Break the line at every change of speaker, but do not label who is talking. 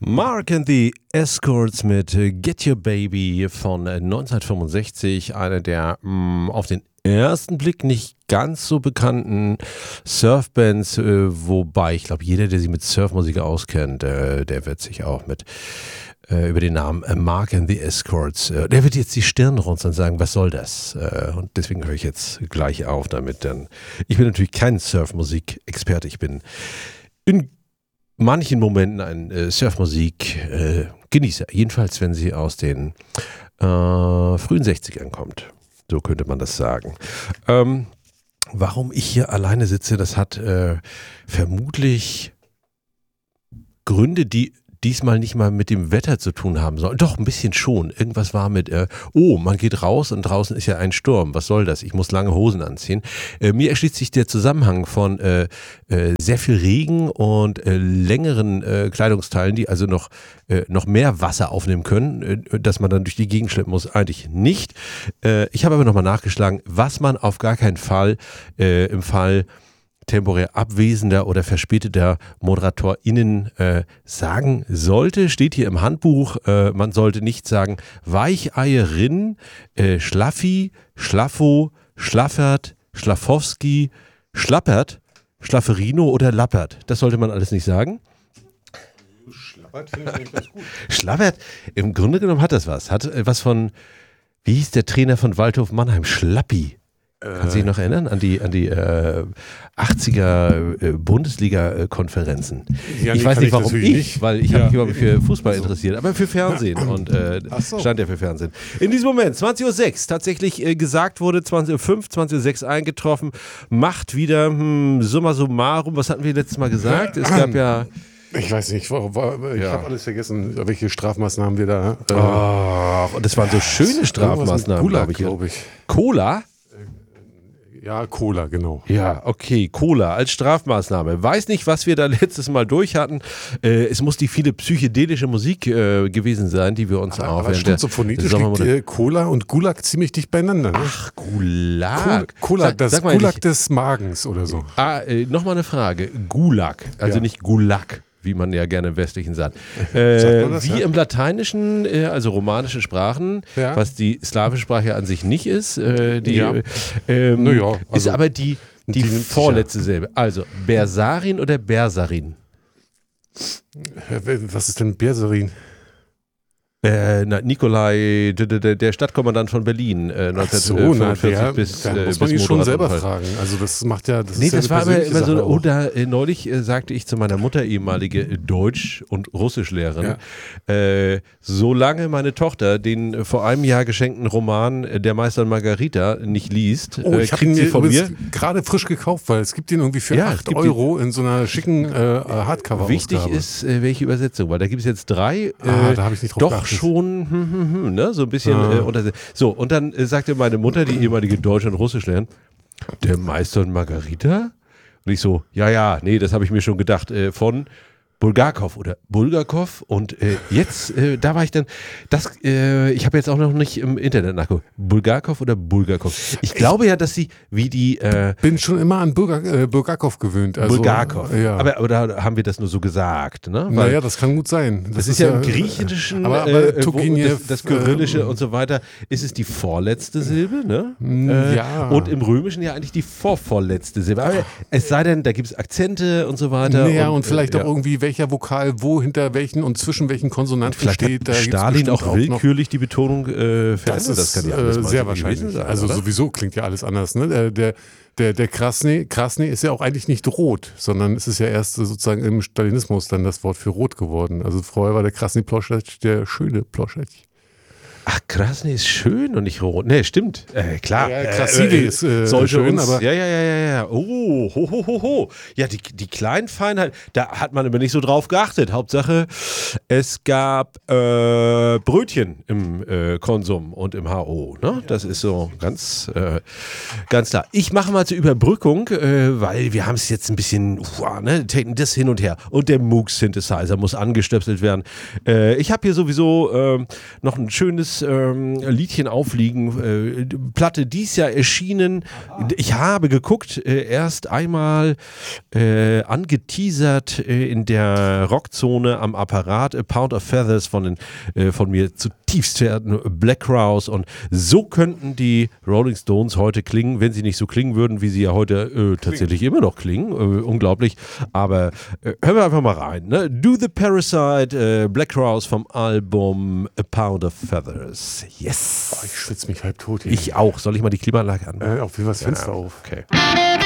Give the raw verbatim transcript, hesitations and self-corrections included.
Mark and the Escorts mit Get Your Baby von neunzehnhundertfünfundsechzig, einer der mh, auf den ersten Blick nicht ganz so bekannten Surfbands, äh, wobei ich glaube, jeder, der sich mit Surfmusik auskennt, äh, der wird sich auch mit äh, über den Namen äh, Mark and the Escorts, äh, der wird jetzt die Stirn runzeln und sagen, was soll das? Äh, und deswegen höre ich jetzt gleich auf damit, denn ich bin natürlich kein Surfmusik-Experte, ich bin in manchen Momenten ein äh, Surfmusik-Genießer, äh, jedenfalls wenn sie aus den äh, frühen sechzigern kommt. So könnte man das sagen. Ähm, warum ich hier alleine sitze, das hat äh, vermutlich Gründe, die diesmal nicht mal mit dem Wetter zu tun haben sollen. Doch, ein bisschen schon. Irgendwas war mit, äh, oh, man geht raus und draußen ist ja ein Sturm. Was soll das? Ich muss lange Hosen anziehen. Äh, mir erschließt sich der Zusammenhang von äh, äh, sehr viel Regen und äh, längeren äh, Kleidungsteilen, die also noch, äh, noch mehr Wasser aufnehmen können, äh, dass man dann durch die Gegend schleppen muss. Eigentlich nicht. Äh, ich habe aber nochmal nachgeschlagen, was man auf gar keinen Fall äh, im Fall temporär abwesender oder verspäteter ModeratorInnen äh, sagen sollte, steht hier im Handbuch, äh, man sollte nicht sagen Weicheierin, äh, Schlaffi, Schlaffo, Schlaffert, Schlaffowski, Schlappert, Schlafferino oder Lappert. Das sollte man alles nicht sagen.
Schlappert finde ich eigentlich ganz gut.
Schlappert, im Grunde genommen hat das was. Hat äh, was von, wie hieß der Trainer von Waldhof Mannheim? Schlappi. Kannst du dich noch erinnern an die, an die äh, achtziger äh, Bundesliga-Konferenzen?
Ja,
ich
nee,
weiß nicht, warum ich,
nicht.
weil ich
Ja.
habe mich immer für Fußball interessiert, aber für Fernsehen und äh,
so.
stand ja für Fernsehen. In diesem Moment, zwanzig Uhr sechs, tatsächlich äh, gesagt wurde, zwanzig Uhr fünf, zwanzig Uhr sechs eingetroffen, macht wieder, hm, summa summarum, was hatten wir letztes Mal gesagt? Es gab ja...
Ich weiß nicht, war, war, ich
Ja.
habe alles vergessen, welche Strafmaßnahmen wir da... Äh,
Oh, und das waren so schöne Strafmaßnahmen, glaube ich.
glaube ich.
Cola?
Ja, Cola, genau.
Ja, okay, Cola als Strafmaßnahme. Weiß nicht, was wir da letztes Mal durch hatten. Äh, es muss die viele psychedelische Musik äh, gewesen sein, die wir uns
Aber,
auch
aber
während
stimmt,
der
so phonetisch
Sommermonate-
liegt äh, Cola und Gulag ziemlich dicht beieinander. Ne?
Ach, Gulag.
Cola, Cola
Sag-
das
sag mal
Gulag
nicht-
des Magens oder so.
Ah, äh, nochmal eine Frage. Gulag, also
Ja.
nicht Gulag, wie man ja gerne im Westlichen sagt.
Sagt
Äh,
man das,
wie
ja?
im Lateinischen, äh, also romanischen Sprachen,
Ja.
was die slawische Sprache an sich nicht ist, äh, die,
Ja.
äh, ähm,
Naja,
ist
also
aber die, die,
die nimmt sich
vorletzte Silbe. Also Bersarin oder Bersarin?
Äh, Was ist denn Berserin?
Äh, na, Nikolai, d- d- d- der Stadtkommandant von Berlin, äh,
Ach so, na,
neunzehnhundertfünfundvierzig
der,
bis,
da
äh,
muss man
bis
ihn schon selber
Motorradunfall.
fragen. Also das macht ja, das
Nee,
ist ja
das
eine
war aber
persönliche
immer so,
Sache auch.
oder äh, neulich äh, sagte ich zu meiner Mutter, ehemalige äh, Deutsch- und Russischlehrerin, äh, solange meine Tochter den äh, vor einem Jahr geschenkten Roman äh, Der Meister und Margarita nicht liest,
Oh,
äh,
ich habe
kriegt
ihn
sie
mir
von mir.
übrigens gerade frisch gekauft, weil es gibt ihn irgendwie für
Ja, es
acht
gibt
Euro in so einer schicken äh, Hardcover-Ausgabe.
Wichtig ist, äh, welche Übersetzung, weil da gibt es jetzt drei, äh,
Ah, da hab ich nicht drauf
doch
geachtet.
schon, hm, hm, hm, ne, so ein bisschen
Ah.
äh, unter. So, und dann äh, sagte meine Mutter, die ehemalige Deutsch- und Russischlehrerin, der Meister und Margarita? Und ich so, ja, ja, nee, das habe ich mir schon gedacht, äh, von Bulgakov oder Bulgakov. Und äh, jetzt, äh, da war ich dann, das, äh, ich habe jetzt auch noch nicht im Internet nachgeguckt, Bulgakov oder Bulgakov. Ich glaube ja, dass sie wie die äh,
Bin schon immer an Bulgak äh, Bulgakov gewöhnt. Also,
Bulgakov,
Ja.
aber, aber da haben wir das nur so gesagt, ne? Weil
naja, das kann gut sein.
das ist ja im Griechischen,
aber, aber
äh, wo
Turgenev,
das, das Kyrillische
äh,
und so weiter, ist es die vorletzte Silbe, ne?
Mm,
Äh,
ja.
Und im Römischen ja eigentlich die vorvorletzte Silbe. Aber es sei denn, da gibt es Akzente und so weiter.
Naja, und,
äh,
vielleicht
ja.
auch irgendwie, welcher Vokal wo hinter welchen und zwischen welchen Konsonanten
Vielleicht
steht. Da
hat
gibt's
Stalin
bestimmt
auch willkürlich die Betonung äh, verändert.
Das ist
kann ja
äh,
alles mal
sehr
so
wahrscheinlich.
gewesen sein,
also
oder?
sowieso klingt ja alles anders. Ne? Der, der, der, der Krasny, Krasny ist ja auch eigentlich nicht rot, sondern es ist ja erst sozusagen im Stalinismus dann das Wort für rot geworden. Also vorher war der Krasny Ploschetsch der schöne Ploschetsch.
Ach, Krasny ist schön und nicht rot. Nee, stimmt. Äh, klar.
Ja, Krasny ist, äh,
sollte
schön,
uns,
aber-
Ja, ja, ja, ja, ja. Oh, ho, ho, ho, ho. Ja, die, die kleinen Feinheiten, da hat man immer nicht so drauf geachtet. Hauptsache, es gab äh, Brötchen im äh, Konsum und im H O. Ne? Das ist so ganz, äh, ganz klar. Ich mache mal zur Überbrückung, äh, weil wir haben es jetzt ein bisschen, uah, ne, das hin und her. Und der Moog Synthesizer muss angestöpselt werden. Äh, ich habe hier sowieso äh, noch ein schönes kleines ähm, Liedchen aufliegen. Äh, Platte dies Jahr erschienen. Ich habe geguckt, äh, erst einmal äh, angeteasert äh, in der Rockzone am Apparat, A Pound of Feathers von, den, äh, von mir zutiefst verehrten Black Crowes. Und so könnten die Rolling Stones heute klingen, wenn sie nicht so klingen würden, wie sie ja heute äh, tatsächlich immer noch klingen. Äh, unglaublich. Aber äh, hören wir einfach mal rein. Ne? Do the Parasite, äh, Black Crowes vom Album A Pound of Feathers. Yes.
Oh, ich schwitze mich halb tot hier.
Ich auch. Soll ich mal die Klimaanlage an?
Äh, auf jeden Fall das Fenster
Ja,
auf.
Okay.